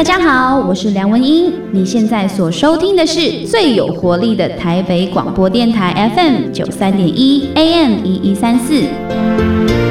大家好，我是梁文音。你现在所收听的是最有活力的台北广播电台 FM 93.1 AM 1134。